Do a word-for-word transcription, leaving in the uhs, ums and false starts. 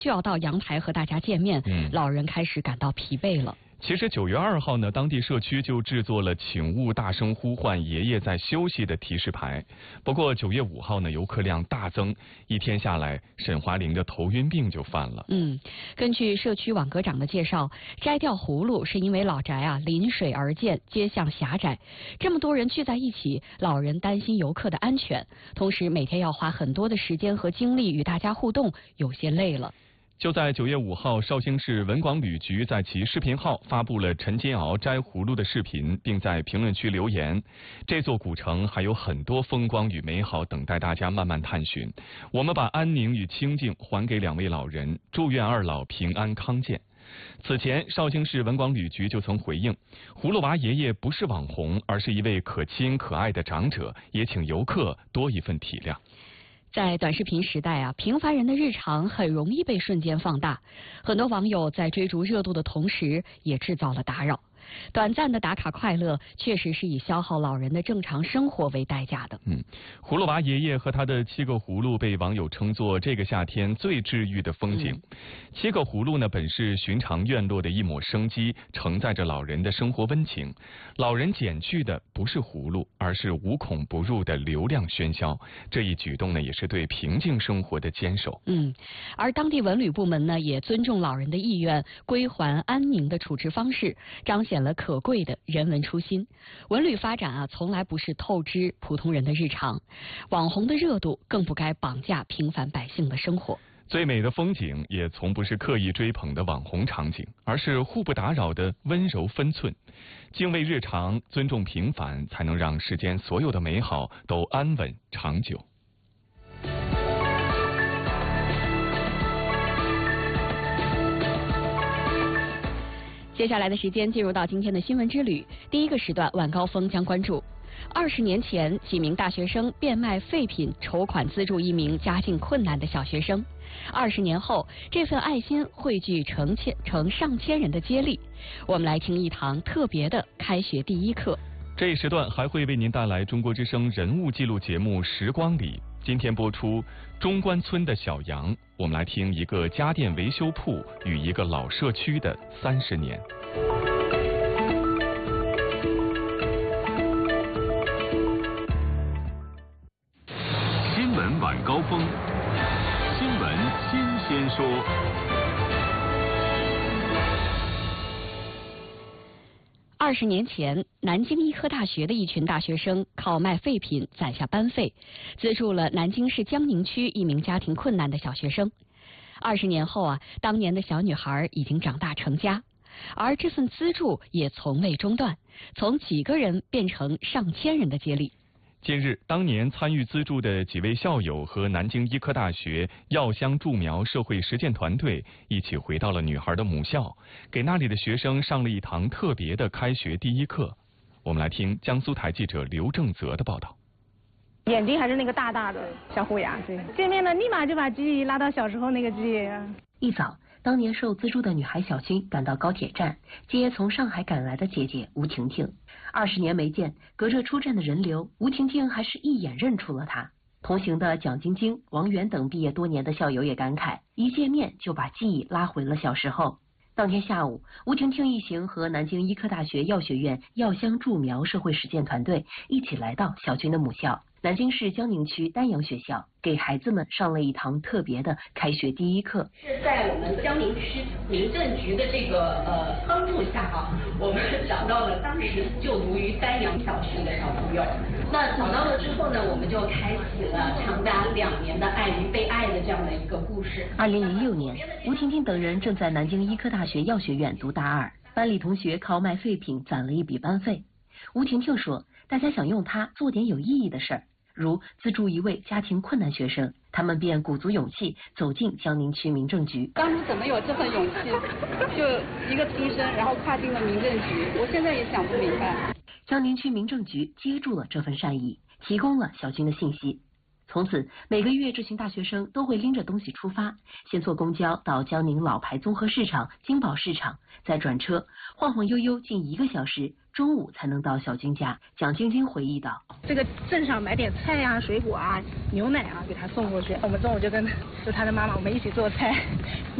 就要到阳台和大家见面，嗯、老人开始感到疲惫了。 其实九月二号呢，当地社区就制作了请勿大声呼唤爷爷在休息的提示牌。不过九月五号呢，游客量大增，一天下来，沈华玲的头晕病就犯了。 嗯，根据社区网格长的介绍，摘掉葫芦是因为老宅啊临水而建，街巷狭窄，这么多人聚在一起，老人担心游客的安全，同时每天要花很多的时间和精力与大家互动，有些累了。 就在九月五号，绍兴市文广旅局在其视频号发布了陈金鳌摘葫芦的视频，并在评论区留言：这座古城还有很多风光与美好等待大家慢慢探寻。我们把安宁与清静还给两位老人，祝愿二老平安康健。此前，绍兴市文广旅局就曾回应，葫芦娃爷爷不是网红，而是一位可亲可爱的长者，也请游客多一份体谅。 在短视频时代啊，平凡人的日常很容易被瞬间放大。很多网友在追逐热度的同时，也制造了打扰。短暂的打卡快乐，确实是以消耗老人的正常生活为代价的。 嗯，葫芦娃爷爷和他的七个葫芦被网友称作这个夏天最治愈的风景。嗯、七个葫芦呢，本是寻常院落的一抹生机，承载着老人的生活温情。老人减去的不是葫芦，而是无孔不入的流量喧嚣。这一举动呢，也是对平静生活的坚守。 嗯，而当地文旅部门呢，也尊重老人的意愿，归还安宁的处置方式，彰显了可贵的人文初心。文旅发展啊，从来不是透支普通人的日常，网红的热度更不该绑架平凡百姓的生活。 最美的风景也从不是刻意追捧的网红场景，而是互不打扰的温柔分寸。敬畏日常，尊重平凡，才能让世间所有的美好都安稳长久。 接下来的时间进入到今天的新闻之旅，第一个时段晚高峰将关注：二十年前，几名大学生变卖废品筹款资助一名家境困难的小学生。二十年后，这份爱心汇聚成千成上千人的接力。我们来听一堂特别的开学第一课。 这一时段还会为您带来中国之声人物记录节目《时光里》。今天播出中关村的小杨，我们来听一个家电维修铺与一个老社区的三十年。 新闻晚高峰，新闻新鲜说。 二十年前，南京医科大学的一群大学生靠卖废品攒下班费，资助了南京市江宁区一名家庭困难的小学生。二十年后啊，当年的小女孩已经长大成家，而这份资助也从未中断，从几个人变成上千人的接力。 近日，当年参与资助的几位校友和南京医科大学药香助苗社会实践团队一起回到了女孩的母校，给那里的学生上了一堂特别的开学第一课。我们来听江苏台记者刘正泽的报道。 眼睛还是那个大大的小虎牙，对，见面了立马就把记忆拉到小时候那个记忆。 一早，当年受资助的女孩小军赶到高铁站，接从上海赶来的姐姐吴婷婷。二十年没见，隔着出站的人流，吴婷婷还是一眼认出了她。同行的蒋晶晶、王源等毕业多年的校友也感慨，一见面就把记忆拉回了小时候。当天下午，吴婷婷一行和南京医科大学药学院药香助苗社会实践团队一起来到小军的母校南京市江宁区丹阳学校，给孩子们上了一堂特别的开学第一课。 是在我们江宁区民政局的这个呃帮助下啊，我们找到了当时就读于丹阳小学的小朋友。那找到了之后呢，我们就开启了长达两年的爱与被爱的这样的一个故事。 二零零六年，吴婷婷等人正在南京医科大学药学院读大二，班里同学靠卖废品攒了一笔班费。吴婷婷说，大家想用它做点有意义的事儿。如资助一位家庭困难学生，他们便鼓足勇气走进江宁区民政局。 当初怎么有这份勇气，就一个批生，然后跨进了民政局，我现在也想不明白。 江宁区民政局接住了这份善意，提供了小军的信息。从此，每个月这群大学生都会拎着东西出发，先坐公交到江宁老牌综合市场、金宝市场，再转车，晃晃悠悠近一个小时， 中午才能到小晶家。蒋晶晶回忆道：“ 这个镇上买点菜啊、水果啊、牛奶啊，给他送过去。我们中午就跟就他的妈妈，我们一起做菜。”